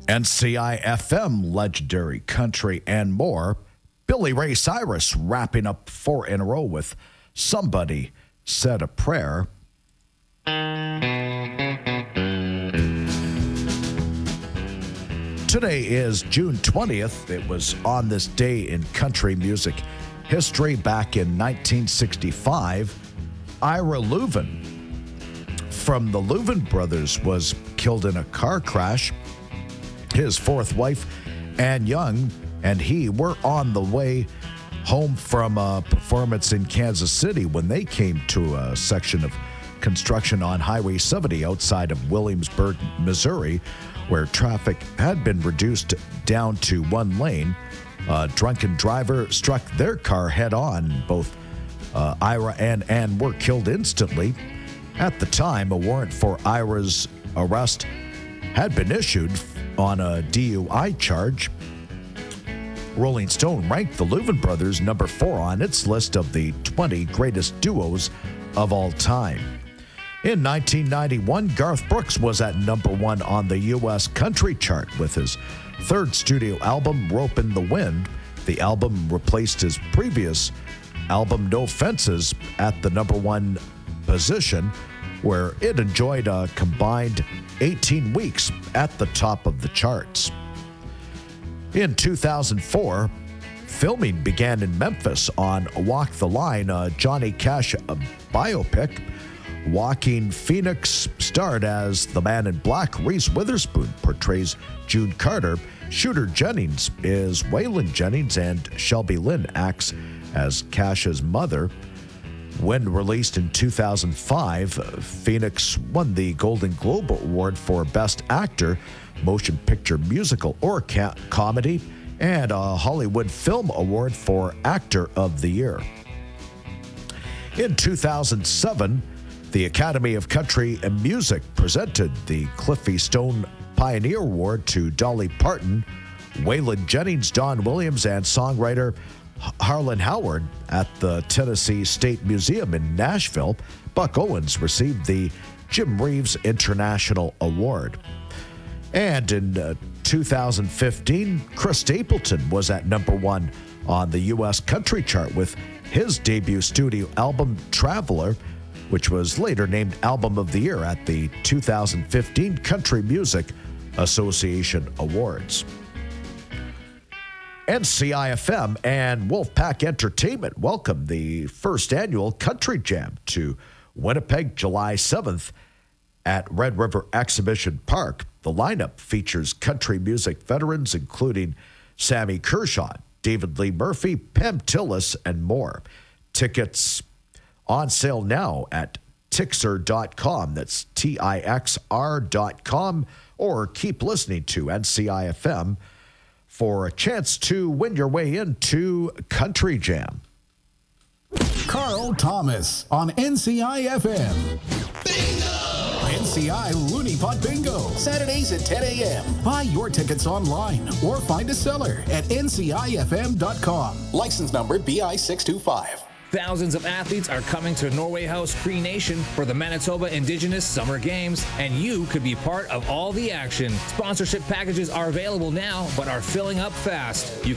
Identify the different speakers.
Speaker 1: NCI-FM, legendary country, and more. Billy Ray Cyrus wrapping up 4 in a row with Somebody Said a Prayer. Today is June 20th. It was on this day in country music history back in 1965. Ira Louvin from the Louvin Brothers was killed in a car crash. His fourth wife, Ann Young, and he were on the way home from a performance in Kansas City when they came to a section of construction on Highway 70 outside of Williamsburg, Missouri, where traffic had been reduced down to one lane. A drunken driver struck their car head-on. Both Ira and Ann were killed instantly. At the time, a warrant for Ira's arrest had been issued on a DUI charge. Rolling Stone ranked the Louvin Brothers number 4 on its list of the 20 greatest duos of all time. In 1991, Garth Brooks was at number 1 on the U.S. country chart with his third studio album, Rope in the Wind. The album replaced his previous album, No Fences, at the number 1 position, where it enjoyed a combined 18 weeks at the top of the charts. In 2004, filming began in Memphis on Walk the Line, a Johnny Cash biopic. Joaquin Phoenix starred as the Man in Black. Reese Witherspoon portrays June Carter. Shooter Jennings is Waylon Jennings, and Shelby Lynn acts as Cash's mother. When released in 2005, Phoenix won the Golden Globe Award for Best Actor, Motion Picture Musical or Comedy, and a Hollywood Film Award for Actor of the Year. In 2007, the Academy of Country and Music presented the Cliffy Stone Pioneer Award to Dolly Parton, Waylon Jennings, Don Williams, and songwriter Harlan Howard. At the Tennessee State Museum in Nashville, Buck Owens received the Jim Reeves International Award. And in 2015, Chris Stapleton was at number 1 on the U.S. country chart with his debut studio album, Traveler, which was later named Album of the Year at the 2015 Country Music Association Awards. NCI-FM and Wolfpack Entertainment welcome the first annual Country Jam to Winnipeg, July 7th at Red River Exhibition Park. The lineup features country music veterans including Sammy Kershaw, David Lee Murphy, Pam Tillis, and more. Tickets on sale now at Tixr.com. That's Tixr.com, or keep listening to NCI-FM for a chance to win your way into Country Jam.
Speaker 2: Carl Thomas on NCI-FM. Bingo! NCI Looney Pot Bingo, Saturdays at 10 a.m. Buy your tickets online or find a seller at ncifm.com. License number BI 625.
Speaker 3: Thousands of athletes are coming to Norway House Cree Nation for the Manitoba Indigenous Summer Games, and you could be part of all the action. Sponsorship packages are available now, but are filling up fast. You